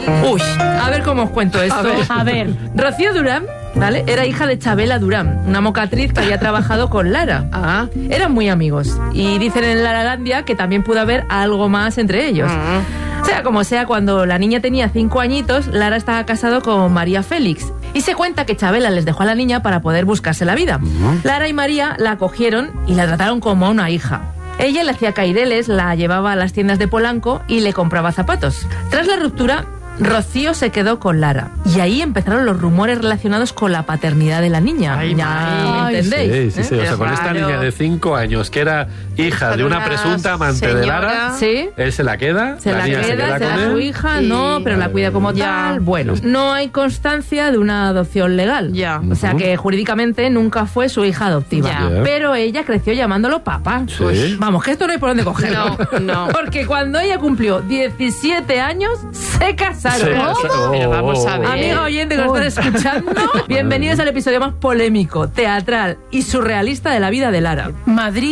Uy, a ver cómo os cuento esto. A ver. Rocío Durán, ¿vale? Era hija de Chabela Durán, una mocatriz que había trabajado con Lara. Eran muy amigos. Y dicen en Laralandia que también pudo haber algo más entre ellos. Sea como sea, cuando la niña tenía 5 añitos, Lara estaba casado con María Félix. Y se cuenta que Chabela les dejó a la niña para poder buscarse la vida. Lara y María la acogieron y la trataron como a una hija. Ella le hacía caireles, la llevaba a las tiendas de Polanco y le compraba zapatos. Tras la ruptura, Rocío se quedó con Lara. Y ahí empezaron los rumores relacionados con la paternidad de la niña. ¿Ya entendéis? Sí. O sea, con esta niña de 5 años, que era hija de una presunta amante de Lara, él se la queda, se la queda su hija, no, pero la cuida como tal. Bueno, no hay constancia de una adopción legal. O sea que jurídicamente nunca fue su hija adoptiva. Pero ella creció llamándolo papá. Vamos, que esto no hay por dónde cogerlo. No. Porque cuando ella cumplió 17 años, se casaron. Pero vamos a ver. Amiga oyente que nos estás escuchando, bienvenidos al episodio más polémico, teatral y surrealista de la vida de Lara. Madrid,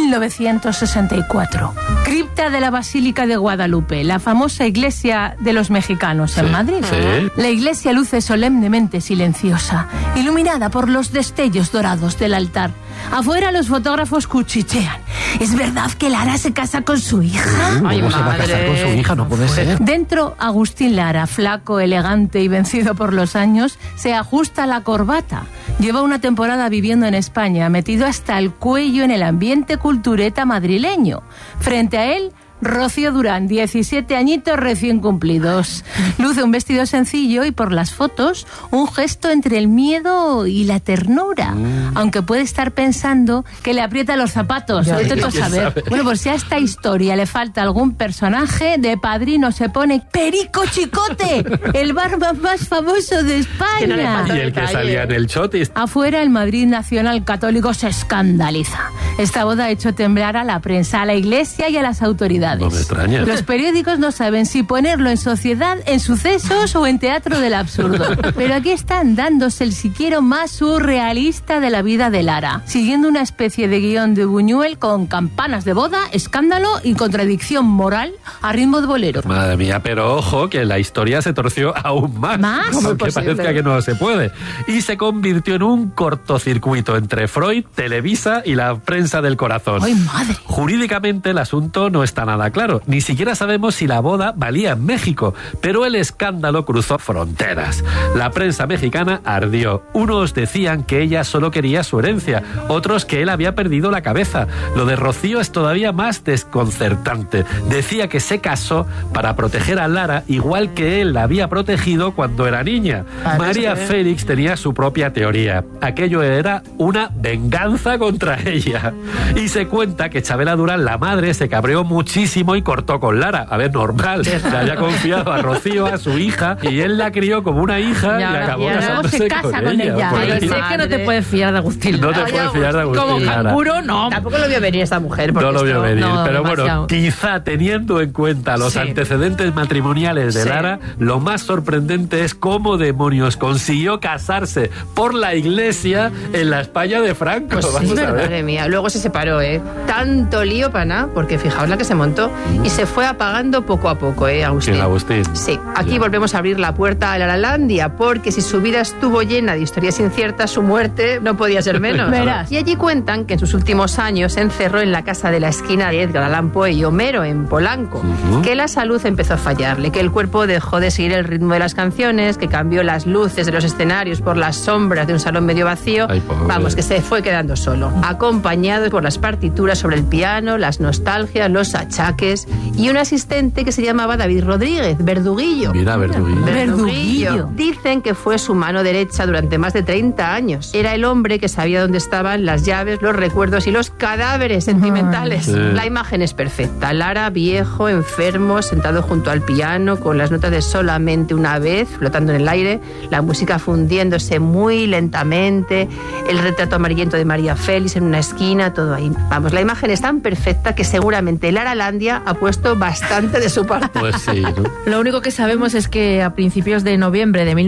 1964. Cripta de la Basílica de Guadalupe, la famosa iglesia de los mexicanos en Madrid. La iglesia luce solemnemente silenciosa, iluminada por los destellos dorados del altar. Afuera los fotógrafos cuchichean. ¿Es verdad que Lara se casa con su hija? ¿Cómo se va a casar con su hija? No puede ser. Dentro, Agustín Lara, flaco, elegante y vencido por los años, se ajusta la corbata. Lleva una temporada viviendo en España, metido hasta el cuello en el ambiente cultureta madrileño. Frente a él, Rocío Durán, 17 añitos recién cumplidos. Luce un vestido sencillo y por las fotos un gesto entre el miedo y la ternura. Aunque puede estar pensando que le aprieta los zapatos. Saber. Bueno, pues si a esta historia le falta algún personaje, de padrino se pone Perico Chicote, el barman más famoso de España. Y el que salía en el chotis. Afuera, el Madrid Nacional Católico se escandaliza. Esta boda ha hecho temblar a la prensa, a la iglesia y a las autoridades. No me extraña. Los periódicos no saben si ponerlo en Sociedad, en Sucesos o en Teatro del Absurdo. Pero aquí están dándose el siquiera más surrealista de la vida de Lara, siguiendo una especie de guión de Buñuel con campanas de boda, escándalo y contradicción moral a ritmo de bolero. Madre mía, pero ojo que la historia se torció aún más. Aunque parezca que no se puede. Y se convirtió en un cortocircuito entre Freud, Televisa y la prensa del corazón. ¡Ay, madre! Jurídicamente el asunto no está nada claro. Ni siquiera sabemos si la boda valía en México, pero el escándalo cruzó fronteras. La prensa mexicana ardió. Unos decían que ella solo quería su herencia, otros que él había perdido la cabeza. Lo de Rocío es todavía más desconcertante. Decía que se casó para proteger a Lara igual que él la había protegido cuando era niña. María Félix tenía su propia teoría. Aquello era una venganza contra ella. Y se cuenta que Chabela Durán, la madre, se cabreó muchísimo y cortó con Lara. A ver, normal. Le había confiado a Rocío, a su hija, y él la crió como una hija y acabó casándose con ella. Pero sé que no te puedes fiar de Agustín. No te puedes fiar de Agustín. Como canguro, no. Tampoco lo vio venir esta mujer. No lo vio venir. Pero demasiado. bueno, quizá teniendo en cuenta los antecedentes matrimoniales de Lara, lo más sorprendente es cómo demonios consiguió casarse por la iglesia en la España de Franco. Pues Vamos a ver. Madre mía. Luego se separó, Tanto lío para nada, porque fijaos la que se montó. Y se fue apagando poco a poco, Agustín. ¿Quién, Agustín? Sí. Aquí volvemos a abrir la puerta a Laralandia, porque si su vida estuvo llena de historias inciertas, su muerte no podía ser menos. Verás. Y allí cuentan que en sus últimos años se encerró en la casa de la esquina de Edgar Allan Poe y Homero, en Polanco. Que la salud empezó a fallarle, que el cuerpo dejó de seguir el ritmo de las canciones, que cambió las luces de los escenarios por las sombras de un salón medio vacío. Ay, pobre. Vamos, que se fue quedando solo, acompañado por las partituras sobre el piano, las nostalgias, los achaques y un asistente que se llamaba David Rodríguez, Verduguillo. Mira, Verduguillo. Dicen que fue su mano derecha durante más de 30 años. Era el hombre que sabía dónde estaban las llaves, los recuerdos y los cadáveres sentimentales. La imagen es perfecta. Lara, viejo, enfermo, sentado junto al piano, con las notas de Solamente una vez, flotando en el aire, la música fundiéndose muy lentamente, el retrato amarillento de María Félix en una esquina, todo ahí. Vamos, la imagen es tan perfecta que seguramente Laralandia ha puesto bastante de su parte. Pues sí, ¿no? Lo único que sabemos es que a principios de noviembre de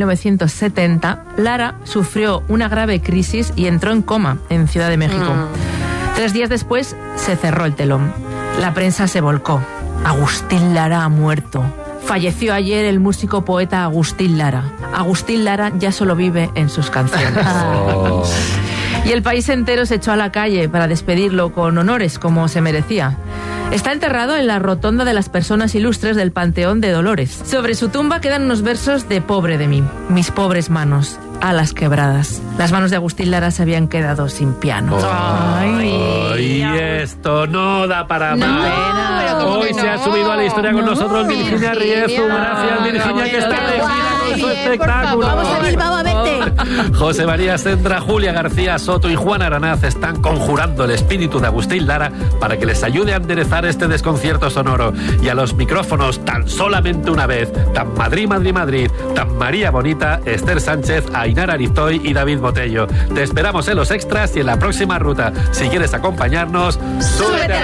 1970, Lara sufrió una grave crisis y entró en coma en Ciudad de México. 3 días después se cerró el telón. La prensa se volcó. Agustín Lara ha muerto. Falleció ayer el músico poeta Agustín Lara. Agustín Lara ya solo vive en sus canciones. Oh. Y el país entero se echó a la calle para despedirlo con honores, como se merecía. Está enterrado en la rotonda de las personas ilustres del Panteón de Dolores. Sobre su tumba quedan unos versos de Pobre de mí. Mis pobres manos, alas quebradas. Las manos de Agustín Lara se habían quedado sin piano. Y esto no da para No, más. pero ¿cómo Hoy que se ha no? subido a la historia con nosotros Virginia Virginia. Riezu. Gracias, Virginia, que está Qué elegida con su guay, espectáculo. por favor. Vamos a Bilbao a verte. José María Sendra, Julia García Soto y Juan Aranaz están conjurando el espíritu de Agustín Lara para que les ayude a enderezar este desconcierto sonoro. Y a los micrófonos, tan solamente una vez, tan Madrid, Madrid, Madrid, tan María Bonita, Esther Sánchez, Ainara Aristoy y David Botello. Te esperamos en los extras y en la próxima ruta. Si quieres acompañarnos, súbete a